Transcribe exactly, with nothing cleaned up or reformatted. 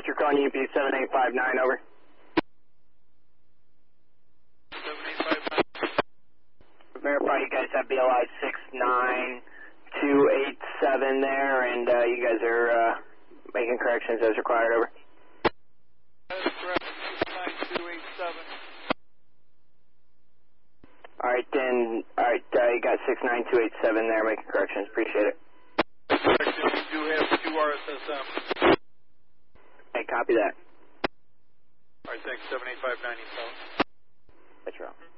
you're calling U P seven eight five nine, over. seven eight five nine. Verify you guys have B L I six nine two eight seven there, and uh, you guys are uh, making corrections as required, over. That's correct, six nine two eight seven. Alright, then, alright, uh, you got six nine two eight seven there, making corrections, appreciate it. Correction, we do have two R S S M. Hey, copy that. Alright, thanks, seven eight five nine eastbound. That's wrong.